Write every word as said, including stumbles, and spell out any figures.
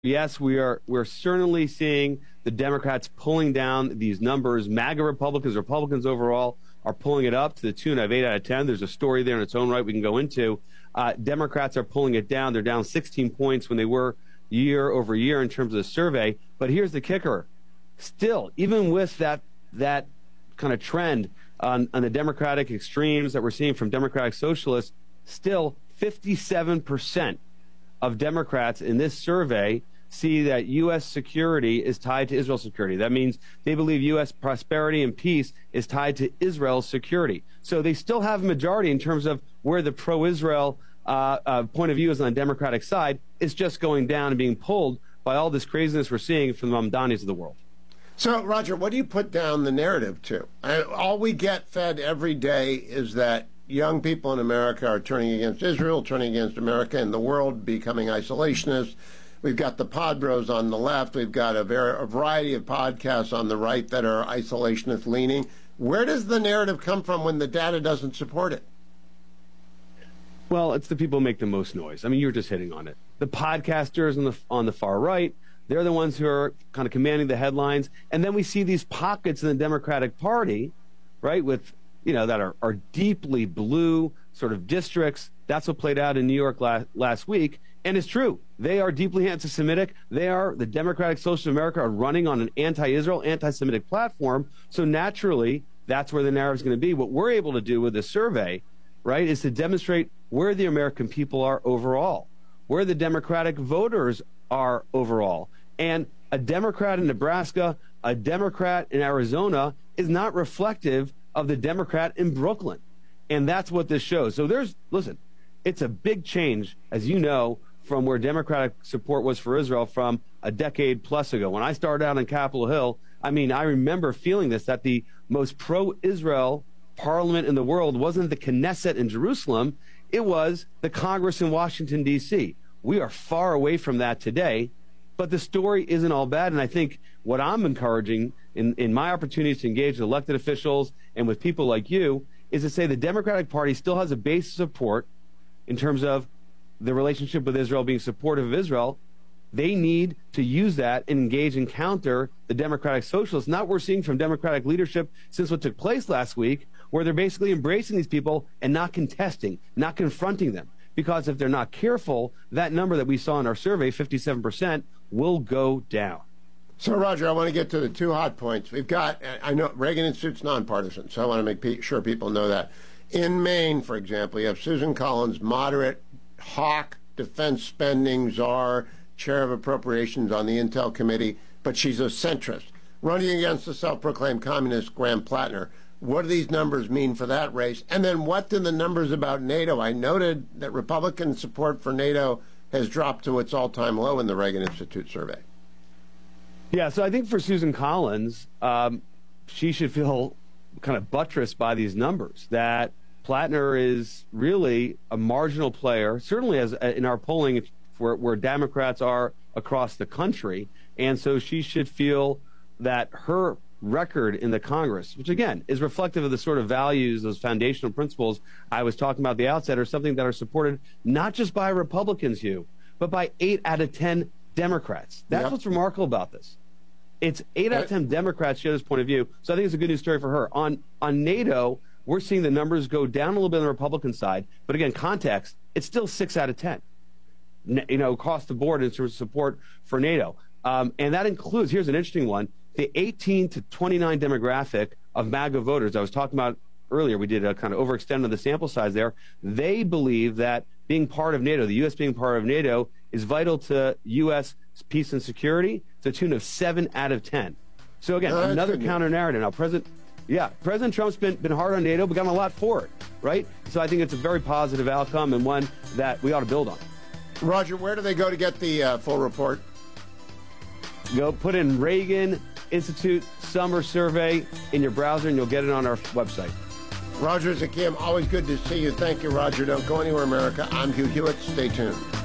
Yes, we are. We're certainly seeing the Democrats pulling down these numbers. MAGA Republicans, Republicans overall, are pulling it up to the tune of eight out of ten. There's a story there in its own right we can go into. Uh, Democrats are pulling it down. They're down sixteen points when they were year over year in terms of the survey. But here's the kicker. Still, even with that that kind of trend on, on the Democratic extremes that we're seeing from Democratic socialists, still fifty-seven percent of Democrats in this survey see that U S security is tied to Israel's security. That means they believe U S prosperity and peace is tied to Israel's security. So they still have a majority in terms of where the pro-Israel uh, uh, point of view is on the Democratic side. It's just going down and being pulled by all this craziness we're seeing from the Mamdanis of the world. So, Roger, what do you put down the narrative to? I, all we get fed every day is that young people in America are turning against Israel, turning against America and the world, becoming isolationist. We've got the pod bros on the left. We've got a, ver- a variety of podcasts on the right that are isolationist leaning. Where does the narrative come from when the data doesn't support it? Well, it's the people who make the most noise. I mean, you're just hitting on it. The podcasters on the on the far right, they're the ones who are kind of commanding the headlines. And then we see these pockets in the Democratic Party, right, with, you know, that are, are deeply blue sort of districts. That's what played out in New York last, last week. And it's true. They are deeply anti-Semitic. They are, the Democratic Socialists of America are running on an anti-Israel, anti-Semitic platform. So naturally, that's where the narrative is going to be. What we're able to do with this survey, right, is to demonstrate where the American people are overall, where the Democratic voters are overall. And a Democrat in Nebraska, a Democrat in Arizona is not reflective of the Democrat in Brooklyn. And that's what this shows. So there's, listen, it's a big change, as you know, from where Democratic support was for Israel from a decade plus ago. When I started out on Capitol Hill, I mean, I remember feeling this, that the most pro-Israel parliament in the world wasn't the Knesset in Jerusalem, it was the Congress in Washington, D C. We are far away from that today, but the story isn't all bad. And I think what I'm encouraging in, in my opportunities to engage with elected officials and with people like you is to say the Democratic Party still has a base of support in terms of the relationship with Israel being supportive of Israel. They need to use that and engage and counter the Democratic Socialists. Not what we're seeing from Democratic leadership since what took place last week, where they're basically embracing these people and not contesting, not confronting them. Because if they're not careful, that number that we saw in our survey, fifty-seven percent, will go down. So, Roger, I want to get to the two hot points. We've got, I know Reagan Institute's nonpartisan, so I want to make pe- sure people know that. In Maine, for example, you have Susan Collins, moderate, hawk, defense spending czar, chair of appropriations on the Intel Committee, but she's a centrist. Running against the self-proclaimed communist Graham Plattner. What do these numbers mean for that race? And then what do the numbers about NATO? I noted that Republican support for NATO has dropped to its all-time low in the Reagan Institute survey. Yeah, so I think for Susan Collins, um, she should feel kind of buttressed by these numbers, that Plattner is really a marginal player, certainly as in our polling where, where Democrats are across the country. And so she should feel that her record in the Congress, which again is reflective of the sort of values, those foundational principles I was talking about at the outset, are something that are supported not just by Republicans, Hugh, but by eight out of ten Democrats. That's yep. what's remarkable about this. It's eight out of ten Democrats share this point of view. So I think it's a good news story for her. On on NATO, we're seeing the numbers go down a little bit on the Republican side, but again, context, it's still six out of ten. You know, across the board in terms of support for NATO. Um, and that includes, here's an interesting one, the eighteen to twenty-nine demographic of MAGA voters I was talking about earlier. We did a kind of overextend of the sample size there. They believe that being part of NATO, the U S being part of NATO, is vital to U S peace and security to the tune of seven out of ten. So again, no, another counter narrative. Now, President, yeah, President Trump's been, been hard on NATO, but gotten a lot for it, right? So I think it's a very positive outcome and one that we ought to build on. Roger, where do they go to get the uh, full report? Go put in Reagan Institute Summer Survey in your browser, and you'll get it on our website. Roger Zakim, always good to see you. Thank you, Roger. Don't go anywhere, America. I'm Hugh Hewitt. Stay tuned.